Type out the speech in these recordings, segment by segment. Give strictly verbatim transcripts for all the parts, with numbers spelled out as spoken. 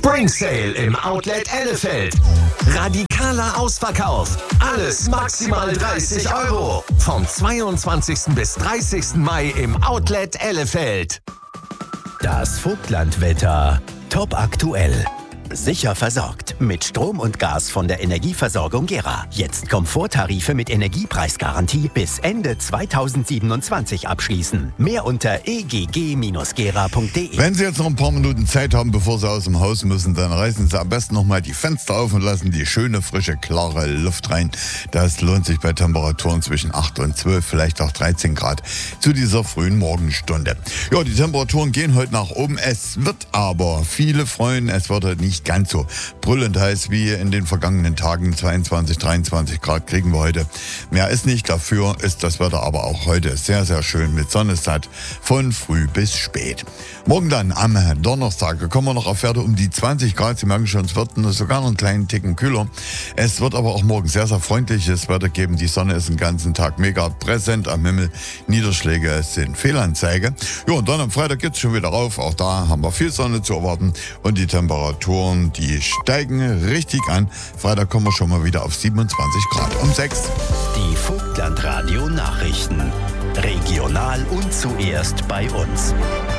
Spring Sale im Outlet Ellefeld. Radikaler Ausverkauf. Alles maximal dreißig Euro. Vom zweiundzwanzigsten bis dreißigsten Mai im Outlet Ellefeld. Das Vogtlandwetter. Top aktuell. Sicher versorgt. Mit Strom und Gas von der Energieversorgung Gera. Jetzt Komforttarife mit Energiepreisgarantie bis Ende zweitausendsiebenundzwanzig abschließen. Mehr unter e g g Bindestrich gera punkt de. Wenn Sie jetzt noch ein paar Minuten Zeit haben, bevor Sie aus dem Haus müssen, dann reißen Sie am besten noch mal die Fenster auf und lassen die schöne, frische, klare Luft rein. Das lohnt sich bei Temperaturen zwischen acht und zwölf, vielleicht auch dreizehn Grad zu dieser frühen Morgenstunde. Ja, die Temperaturen gehen heute nach oben. Es wird aber, viele freuen, es wird heute nicht ganz so brüllend heiß wie in den vergangenen Tagen. zweiundzwanzig, dreiundzwanzig Grad kriegen wir heute. Mehr ist nicht. Dafür ist das Wetter aber auch heute sehr, sehr schön mit Sonne satt von früh bis spät. Morgen dann am Donnerstag kommen wir noch auf Werte um die zwanzig Grad. Sie merken schon, es wird sogar noch einen kleinen Ticken kühler. Es wird aber auch morgen sehr, sehr freundliches Wetter geben. Die Sonne ist den ganzen Tag mega präsent am Himmel. Niederschläge sind Fehlanzeige. Ja, und dann am Freitag geht es schon wieder rauf. Auch da haben wir viel Sonne zu erwarten und die Temperaturen, die steigen richtig an. Freitag kommen wir schon mal wieder auf siebenundzwanzig Grad um sechs. Die Vogtlandradio Nachrichten. Regional und zuerst bei uns.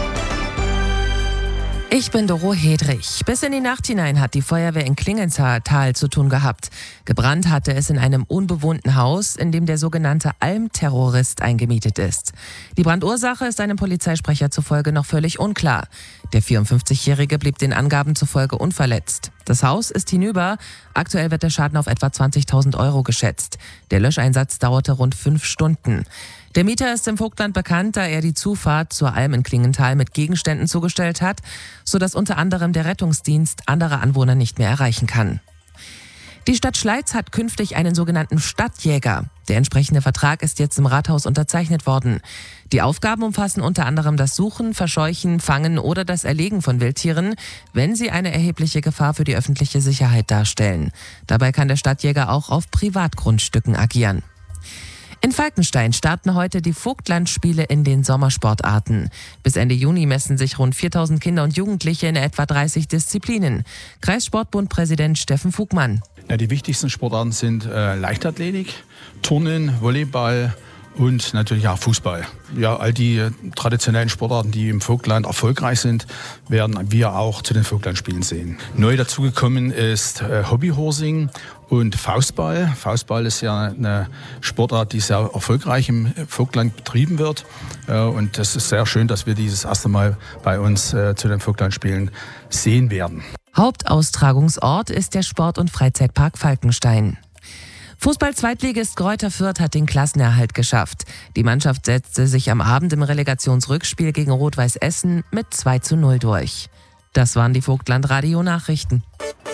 Ich bin Doro Hedrich. Bis in die Nacht hinein hat die Feuerwehr in Klingenthal zu tun gehabt. Gebrannt hatte es in einem unbewohnten Haus, in dem der sogenannte Almterrorist eingemietet ist. Die Brandursache ist einem Polizeisprecher zufolge noch völlig unklar. Der vierundfünfzigjährige blieb den Angaben zufolge unverletzt. Das Haus ist hinüber. Aktuell wird der Schaden auf etwa zwanzigtausend Euro geschätzt. Der Löscheinsatz dauerte rund fünf Stunden. Der Mieter ist im Vogtland bekannt, da er die Zufahrt zur Alm in Klingenthal mit Gegenständen zugestellt hat, sodass unter anderem der Rettungsdienst andere Anwohner nicht mehr erreichen kann. Die Stadt Schleiz hat künftig einen sogenannten Stadtjäger. Der entsprechende Vertrag ist jetzt im Rathaus unterzeichnet worden. Die Aufgaben umfassen unter anderem das Suchen, Verscheuchen, Fangen oder das Erlegen von Wildtieren, wenn sie eine erhebliche Gefahr für die öffentliche Sicherheit darstellen. Dabei kann der Stadtjäger auch auf Privatgrundstücken agieren. In Falkenstein starten heute die Vogtlandspiele in den Sommersportarten. Bis Ende Juni messen sich rund viertausend Kinder und Jugendliche in etwa dreißig Disziplinen. Kreissportbund-Präsident Steffen Fugmann. Ja, die wichtigsten Sportarten sind äh, Leichtathletik, Turnen, Volleyball und natürlich auch Fußball. Ja, all die äh, traditionellen Sportarten, die im Vogtland erfolgreich sind, werden wir auch zu den Vogtlandspielen sehen. Neu dazugekommen ist äh, Hobbyhorsing und Faustball. Faustball ist ja eine Sportart, die sehr erfolgreich im Vogtland betrieben wird. Äh, und das ist sehr schön, dass wir dieses erste Mal bei uns äh, zu den Vogtlandspielen sehen werden. Hauptaustragungsort ist der Sport- und Freizeitpark Falkenstein. Fußball-Zweitligist Greuther Fürth hat den Klassenerhalt geschafft. Die Mannschaft setzte sich am Abend im Relegationsrückspiel gegen Rot-Weiß Essen mit zwei zu null durch. Das waren die Vogtland-Radio-Nachrichten.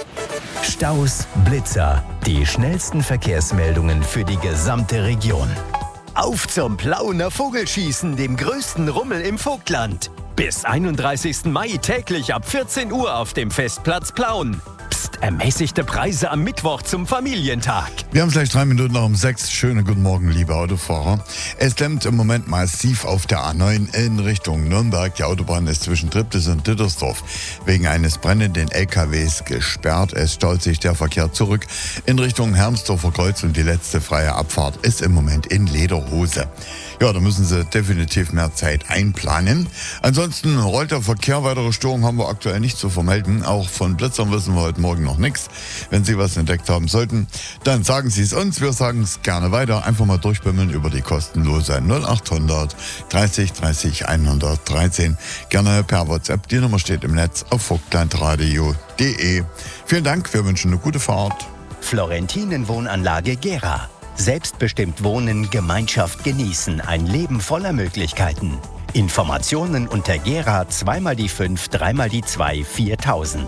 Staus, Blitzer, die schnellsten Verkehrsmeldungen für die gesamte Region. Auf zum Plauener Vogelschießen, dem größten Rummel im Vogtland. Bis einunddreißigsten Mai täglich ab vierzehn Uhr auf dem Festplatz Plauen. Psst, ermäßigte Preise am Mittwoch zum Familientag. Wir haben gleich drei Minuten nach um sechs. Schönen guten Morgen, liebe Autofahrer. Es klemmt im Moment massiv auf der A neun in Richtung Nürnberg. Die Autobahn ist zwischen Triptis und Dittersdorf wegen eines brennenden L K Ws gesperrt. Es staut sich der Verkehr zurück in Richtung Hermsdorfer Kreuz und die letzte freie Abfahrt ist im Moment in Lederhose. Ja, da müssen Sie definitiv mehr Zeit einplanen. Ansonsten rollt der Verkehr. Weitere Störungen haben wir aktuell nicht zu vermelden. Auch von Blitzern wissen wir heute Morgen noch nichts. Wenn Sie was entdeckt haben sollten, dann sagen Sie es uns. Wir sagen es gerne weiter. Einfach mal durchbimmeln über die kostenlose null acht hundert dreißig dreißig hundertdreizehn. Gerne per WhatsApp. Die Nummer steht im Netz auf vogtlandradio punkt de. Vielen Dank. Wir wünschen eine gute Fahrt. Florentinen Wohnanlage Gera. Selbstbestimmt wohnen, Gemeinschaft genießen, ein Leben voller Möglichkeiten. Informationen unter Gera zweimal die fünf, dreimal die zwei, viertausend.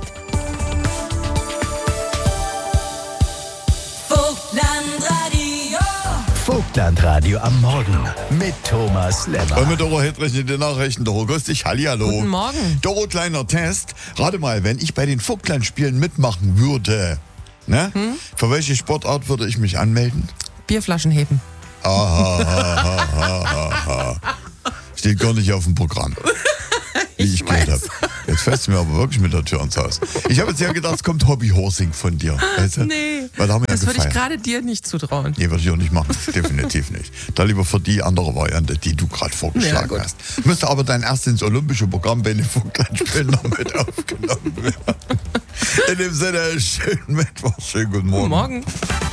Vogtlandradio. Vogtlandradio am Morgen mit Thomas Lemmer. Und mit Doro Hedrich in den Nachrichten. Doro, grüß dich. Hallihallo. Guten Morgen. Doro, kleiner Test. Rate mal, wenn ich bei den Vogtlandspielen mitmachen würde, ne? Hm? Für welche Sportart würde ich mich anmelden? Bierflaschen heben. Aha, aha, aha, aha. Steht gar nicht auf dem Programm. wie ich, Ich gehört weiß. habe. Jetzt fährst du mir aber wirklich mit der Tür ins Haus. Ich habe jetzt ja gedacht, es kommt Hobbyhorsing von dir. Weißt du? Nee, Weil da haben wir das ja würde ich gefeiert. gerade dir nicht zutrauen. Nee, würde ich auch nicht machen. Definitiv nicht. Da lieber für die andere Variante, die du gerade Ja, vorgeschlagen gut. hast. Müsste aber dein erst ins olympische Programm bei den Vogtlandspielen noch mit aufgenommen werden. In dem Sinne, schönen Mittwoch, schönen guten Morgen. Morgen.